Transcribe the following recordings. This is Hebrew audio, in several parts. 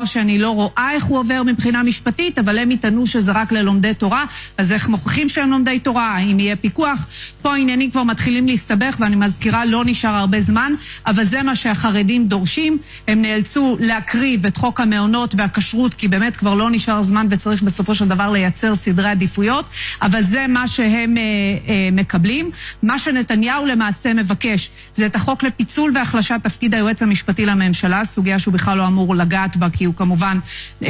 שאני לא רואה איך הוא עובר מבחינה משפטית, אבל הם יטענו שזה רק ללומדי תורה, אז איך מוכיחים שהם לומדי תורה, אם יהיה פיקוח? פה העניינים כבר מתחילים להסתבך, ואני מזכירה, לא נשאר הרבה זמן, אבל זה מה שהחרדים דורשים. הם נאלצו להקריב את חוק המעונות והכשרות, כי באמת כבר לא נשאר זמן וצריך בסופו של דבר לייצר סדרי עדיפויות, אבל זה מה שהם מקבלים. מה שנתניהו למעשה מבקש, זה את החוק לפיצול והחלשת תפקיד היועץ המשפטי לממשלה, סוגיה שהוא בכלל לא אמור לגעת בה, כי הוא כמובן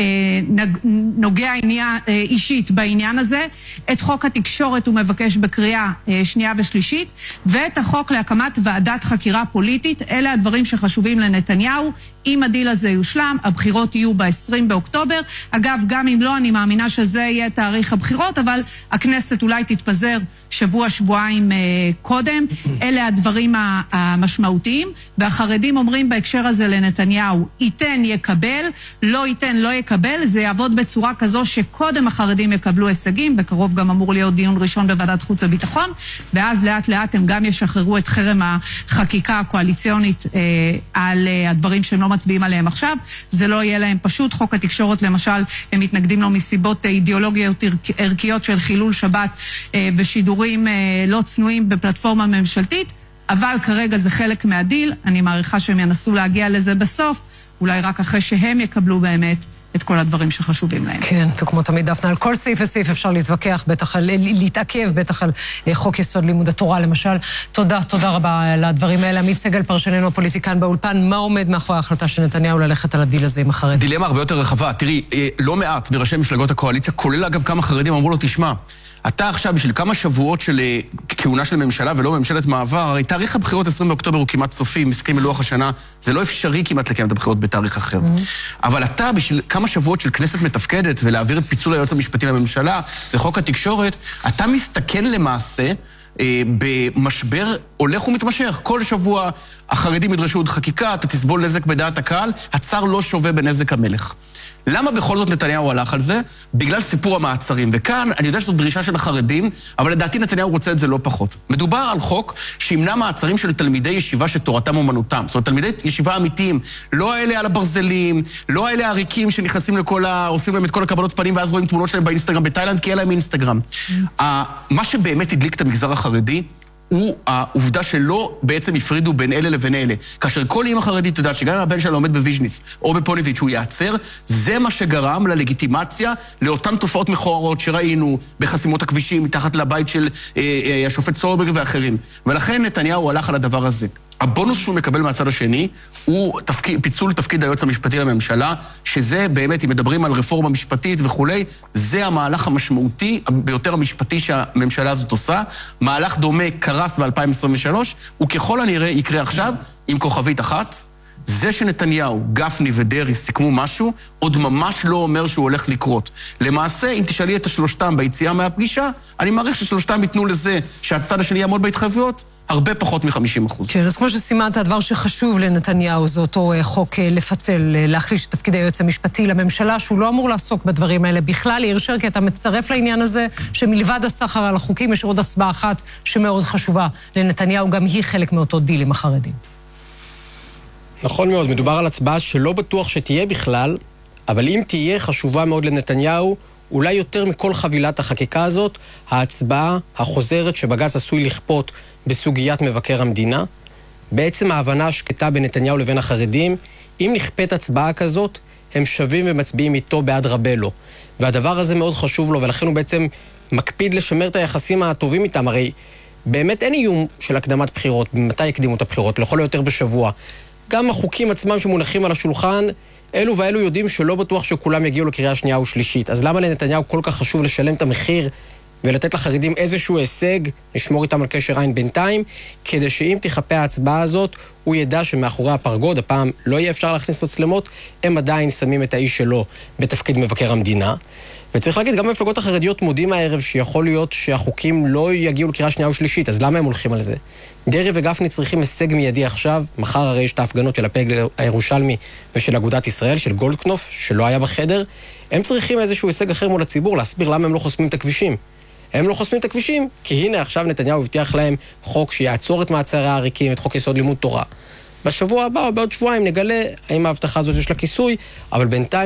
נוגע אישית בעניין הזה. את חוק התקשורת הוא מבקש בקריאה שנייה ושלישית, ואת החוק להקמת ועדת חקירה פוליטית. אלה הדברים שחשובים לנתניהו. אם הדיל הזה יושלם, הבחירות יהיו ב-20 באוקטובר. אגב, גם אם לא, אני מאמינה שזה יהיה תאריך הבחירות, אבל הכנסת אולי תתפזר שבוע-שבועיים קודם. אלה הדברים המשמעותיים, והחרדים אומרים בהקשר הזה לנתניהו, ייתן יקבל, לא ייתן לא יקבל. זה יעבוד בצורה כזו שקודם החרדים יקבלו הישגים, בקרוב גם אמור להיות דיון ראשון בוועדת חוץ וביטחון, ואז לאט לאט הם גם ישחררו את חרם החקיקה הקואליציונית על הדברים שהם לא מצביעים עליהם עכשיו. זה לא יהיה להם פשוט. חוק התקשורת למשל, הם מתנגדים לו מסיבות אידיאולוגיות ערכיות של חילול שבת ושידורים לא צנועים בפלטפורמה ממשלתית, אבל כרגע זה חלק מהדיל. אני מעריכה שהם ינסו להגיע לזה בסוף, אולי רק אחרי שהם יקבלו באמת את כל הדברים שחשובים להם. כן, וכמו תמיד דפנה, על כל סעיף וסעיף אפשר להתווכח, בטח להתעכב, בטח על חוק יסוד לימוד התורה למשל. תודה רבה על הדברים האלה. עמית סגל, פרשננו הפוליטיקן באולפן, מה עומד מאחורי ההחלטה של נתניהו ללכת על הדיל הזה עם החרדים? דילמה הרבה יותר רחבה. תראי, לא מעט מראשי מפלגות הקואליציה, כולל אגב כמה חרדים, אמרו לו, תשמע, אתה עכשיו בשביל כמה שבועות של כהונה של ממשלה ולא ממשלת מעבר, הרי תאריך הבחירות 20 באוקטובר הוא כמעט סופי, מסתכלים מלוח השנה, זה לא אפשרי כמעט לקיים את הבחירות בתאריך אחר. אבל אתה בשביל כמה שבועות של כנסת מתפקדת ולהעביר את פיצול היועץ המשפטי לממשלה וחוק התקשורת, אתה מסתכן למעשה במשבר הולך ומתמשך. כל שבוע החרדים ידרשו עוד חקיקה, אתה תסבול נזק בדעת הקהל, הצר לא שווה בנזק המלך. למה בכל זאת נתניהו הלך על זה? בגלל סיפור המעצרים. וכאן, אני יודע שזו דרישה של החרדים, אבל לדעתי נתניהו רוצה את זה לא פחות. מדובר על חוק שימנע מעצרים של תלמידי ישיבה שתורתם אומנותם. זאת אומרת, תלמידי ישיבה אמיתיים, לא האלה על הברזלים, לא האלה הריקים שנכנסים עושים להם את כל הקבלות פנים, ואז רואים תמונות שלהם באינסטגרם בתאילנד, כי אין להם אינסטגרם. מה שבאמת הדליק את המגזר החרדי, הוא העובדה שלא בעצם הפרידו בין אלה לבין אלה. כאשר כל אימא חרדית יודעת שגם אם הבן שלה עומד בוויז'ניץ או בפוניביץ' הוא יעצר, זה מה שגרם ללגיטימציה לאותן תופעות מכוערות שראינו בחסימות הכבישים מתחת לבית של השופט סולברג ואחרים. ולכן נתניהו הלך על הדבר הזה. הבונוס שהוא מקבל מהצד השני הוא פיצול תפקיד היועץ המשפטי לממשלה, שזה באמת, אם מדברים על רפורמה משפטית וכולי, זה המהלך המשמעותי ביותר המשפטי שהממשלה הזאת עושה. מהלך דומה קרס ב-2023, וככל הנראה יקרה עכשיו עם כוכבית אחת. זה שנתניהו, גפני ודרי סיכמו משהו, עוד ממש לא אומר שהוא הולך לקרות. למעשה, אם תשאלי את השלושתם ביציאה מהפגישה, אני מעריך ששלושתם ייתנו לזה שהצד השני יעמוד בהתחייבויות, הרבה פחות מ-50%. כן, אז כמו שסימנת, הדבר שחשוב לנתניהו זה אותו חוק לפצל, להחליש את תפקיד היועץ המשפטי לממשלה, שהוא לא אמור לעסוק בדברים האלה בכלל. יאיר שרקי, אתה מצטרף לעניין הזה, שמלבד הסחר על החוקים, יש עוד הצבעה אחת שמאוד חשובה לנתניהו, גם היא חלק מאותו דיל עם החרדים. נכון מאוד, מדובר על הצבעה שלא בטוח שתהיה בכלל, אבל אם תהיה חשובה מאוד לנתניהו, אולי יותר מכל חבילת החקיקה הזאת, ההצבעה החוזרת שבג"ץ עשוי לכפות בסוגיית מבקר המדינה. בעצם ההבנה השקטה בין נתניהו לבין החרדים, אם נכפת הצבעה כזאת, הם שווים ומצביעים איתו בעד רבלו. והדבר הזה מאוד חשוב לו, ולכן הוא בעצם מקפיד לשמר את היחסים הטובים איתם. הרי באמת אין איום של הקדמת בחירות, מתי יקדימו את הבחירות, לכל היותר בשבוע. גם החוקים עצמם שמונחים על השולחן, אלו ואלו יודעים שלא בטוח שכולם יגיעו לקריאה שנייה ושלישית. אז למה לנתניהו כל כך חשוב לשלם את המחיר ולתת לחרדים איזשהו הישג, לשמור איתם על קשר עין בינתיים, כדי שאם תחפה ההצבעה הזאת, הוא ידע שמאחורי הפרגוד, הפעם לא יהיה אפשר להכניס מצלמות, הם עדיין שמים את האיש שלו בתפקיד מבקר המדינה. וצריך להגיד, גם במפלגות החרדיות מודים הערב שיכול להיות שהחוקים לא יגיעו לקריאה שנייה ושלישית, אז למה הם הולכים על זה? דרעי וגפני צריכים הישג מיידי עכשיו, מחר הרי יש את ההפגנות של הפלג הירושלמי ושל אגודת ישראל, של גולדקנופ, שלא היה בחדר, הם צריכים איזשהו הישג אחר מול הציבור, להסביר למה הם לא חוסמים את הכבישים. הם לא חוסמים את הכבישים, כי הנה עכשיו נתניהו הבטיח להם חוק שיעצור את מעצרי העריקים, את חוק יסוד לימוד תורה. בשבוע הבא או בעוד שבועיים נגלה האם ההבטחה הזאת יש לה כיסוי, אבל בינתיים